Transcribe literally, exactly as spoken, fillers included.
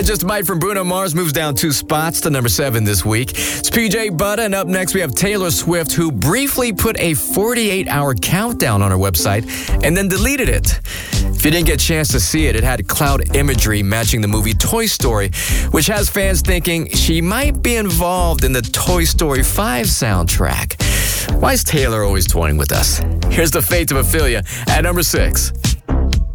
I Just Might from Bruno Mars moves down two spots to number seven this week. It's P J Butter, and up next we have Taylor Swift, who briefly put a forty-eight hour countdown on her website and then deleted it. If you didn't get a chance to see it, it had cloud imagery matching the movie Toy Story, which has fans thinking she might be involved in the Toy Story five soundtrack. Why is Taylor always toying with us? Here's The Fate of Ophelia at number six.